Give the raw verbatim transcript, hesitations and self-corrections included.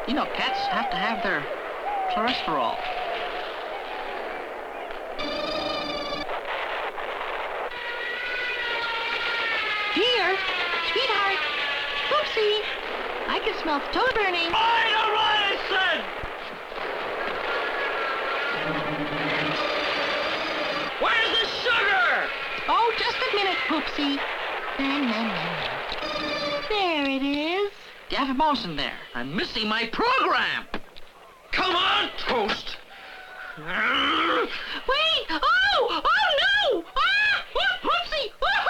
You know, cats have to have their cholesterol. Dear, sweetheart, Poopsie, I can smell the toast burning. I know what I said! Where's the sugar? Oh, just a minute, Poopsie. Nom, nom, nom, nom. There it is. Gavin Mouse in there. I'm missing my program. Come on, Toast. Wait! Oh! Oh, no! Ah! Oh, Poopsie! Oh!